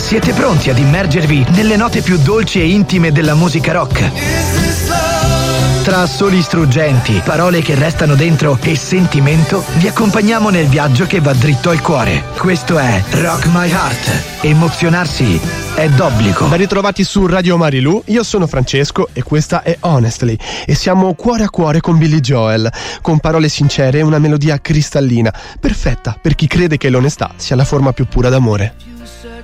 Siete pronti ad immergervi nelle note più dolci e intime della musica rock? Tra assoli struggenti, parole che restano dentro e sentimento, vi accompagniamo nel viaggio che va dritto al cuore. Questo è Rock My Heart. Emozionarsi è d'obbligo. Ben ritrovati su Radio Marilu, io sono Francesco e questa è Honestly e siamo cuore a cuore con Billy Joel, con parole sincere e una melodia cristallina, perfetta per chi crede che l'onestà sia la forma più pura d'amore.